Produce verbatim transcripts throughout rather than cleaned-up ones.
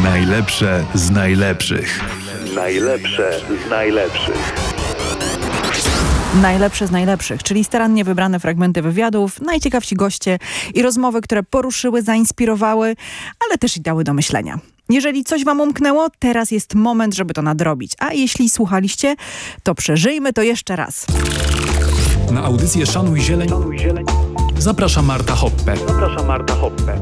Najlepsze z najlepszych. Najlepsze z najlepszych. Najlepsze z najlepszych, czyli starannie wybrane fragmenty wywiadów, najciekawsi goście i rozmowy, które poruszyły, zainspirowały, ale też i dały do myślenia. Jeżeli coś wam umknęło, teraz jest moment, żeby to nadrobić. A jeśli słuchaliście, to przeżyjmy to jeszcze raz. Na audycję Szanuj Zieleń zaprasza Marta Hoppe. Zaprasza Marta Hoppe.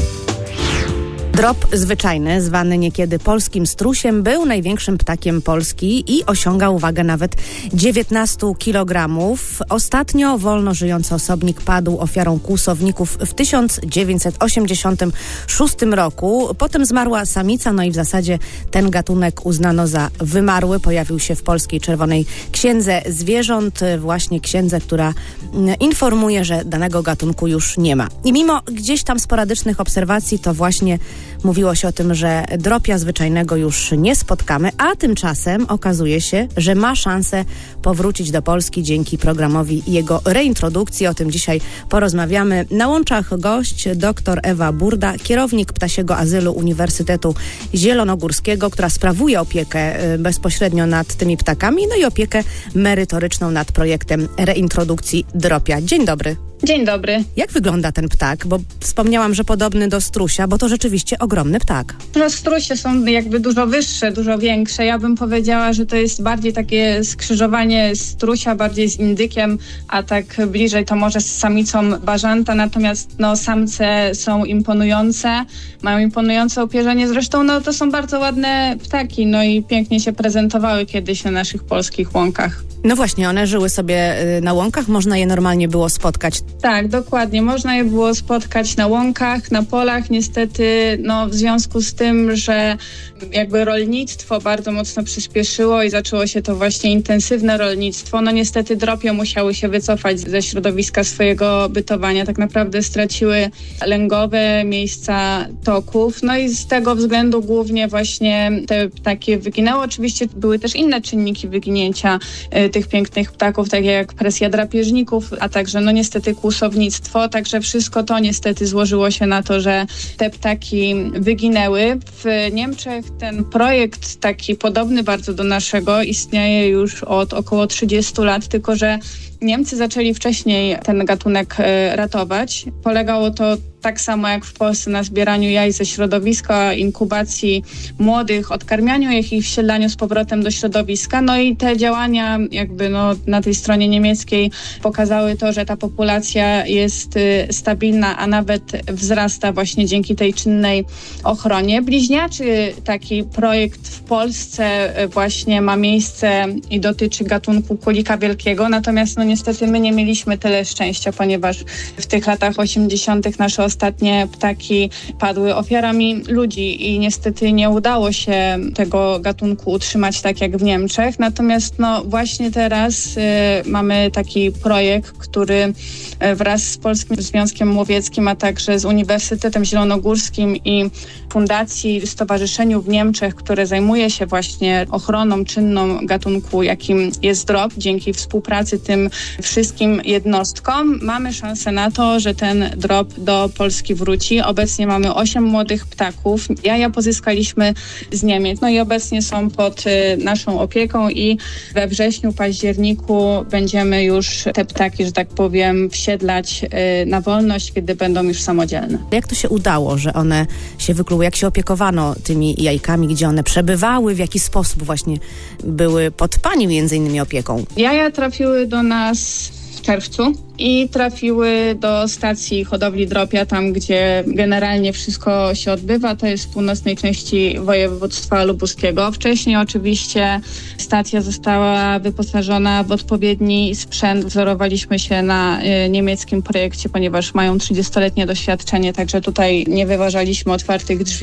Drop zwyczajny, zwany niekiedy polskim strusiem, był największym ptakiem Polski i osiągał wagę nawet dziewiętnaście kilogramów. Ostatnio wolno żyjący osobnik padł ofiarą kłusowników w tysiąc dziewięćset osiemdziesiątym szóstym roku. Potem zmarła samica, no i w zasadzie ten gatunek uznano za wymarły. Pojawił się w Polskiej Czerwonej Księdze Zwierząt, właśnie księdze, która informuje, że danego gatunku już nie ma. I mimo gdzieś tam sporadycznych obserwacji, to właśnie mówiło się o tym, że dropia zwyczajnego już nie spotkamy, a tymczasem okazuje się, że ma szansę powrócić do Polski dzięki programowi jego reintrodukcji. O tym dzisiaj porozmawiamy. Na łączach gość dr Ewa Burda, kierownik Ptasiego Azylu Uniwersytetu Zielonogórskiego, która sprawuje opiekę bezpośrednio nad tymi ptakami, no i opiekę merytoryczną nad projektem reintrodukcji dropia. Dzień dobry. Dzień dobry. Jak wygląda ten ptak? Bo wspomniałam, że podobny do strusia, bo to rzeczywiście ogromny ptak. No, strusie są jakby dużo wyższe, dużo większe. Ja bym powiedziała, że to jest bardziej takie skrzyżowanie strusia, bardziej z indykiem, a tak bliżej to może z samicą bażanta. Natomiast no, samce są imponujące, mają imponujące opierzenie. Zresztą no, to są bardzo ładne ptaki, no i pięknie się prezentowały kiedyś na naszych polskich łąkach. No właśnie, one żyły sobie na łąkach, można je normalnie było spotkać. Tak, dokładnie. Można je było spotkać na łąkach, na polach. Niestety, no, w związku z tym, że jakby rolnictwo bardzo mocno przyspieszyło i zaczęło się to właśnie intensywne rolnictwo, no niestety dropie musiały się wycofać ze środowiska swojego bytowania. Tak naprawdę straciły lęgowe miejsca toków. No i z tego względu głównie właśnie te ptaki wyginęły. Oczywiście były też inne czynniki wyginięcia y, tych pięknych ptaków, takie jak presja drapieżników, a także no niestety kłusownictwo. Także wszystko to niestety złożyło się na to, że te ptaki wyginęły. W Niemczech ten projekt taki podobny bardzo do naszego istnieje już od około trzydziestu lat, tylko że Niemcy zaczęli wcześniej ten gatunek ratować. Polegało to tak samo jak w Polsce na zbieraniu jaj ze środowiska, inkubacji młodych, odkarmianiu ich i wsiedlaniu z powrotem do środowiska. No i te działania jakby no, na tej stronie niemieckiej pokazały to, że ta populacja jest y, stabilna, a nawet wzrasta właśnie dzięki tej czynnej ochronie. Bliźniaczy taki projekt w Polsce y, właśnie ma miejsce i dotyczy gatunku królika wielkiego, natomiast no niestety my nie mieliśmy tyle szczęścia, ponieważ w tych latach osiemdziesiątych nasze ostatnie ptaki padły ofiarami ludzi i niestety nie udało się tego gatunku utrzymać tak jak w Niemczech. Natomiast no właśnie teraz y, mamy taki projekt, który y, wraz z Polskim Związkiem Łowieckim, a także z Uniwersytetem Zielonogórskim i fundacji, stowarzyszeniu w Niemczech, które zajmuje się właśnie ochroną czynną gatunku, jakim jest drop, dzięki współpracy tym wszystkim jednostkom mamy szansę na to, że ten drop do Polski wróci. Obecnie mamy osiem młodych ptaków. Jaja pozyskaliśmy z Niemiec. No i obecnie są pod y, naszą opieką i we wrześniu, październiku będziemy już te ptaki, że tak powiem, wsiedlać y, na wolność, kiedy będą już samodzielne. Jak to się udało, że one się wykluły? Jak się opiekowano tymi jajkami? Gdzie one przebywały? W jaki sposób właśnie były pod pani między innymi opieką? Jaja trafiły do nas w czerwcu i trafiły do stacji hodowli dropia, tam gdzie generalnie wszystko się odbywa. To jest w północnej części województwa lubuskiego. Wcześniej oczywiście stacja została wyposażona w odpowiedni sprzęt. Wzorowaliśmy się na y, niemieckim projekcie, ponieważ mają trzydziestoletnie doświadczenie, także tutaj nie wyważaliśmy otwartych drzwi.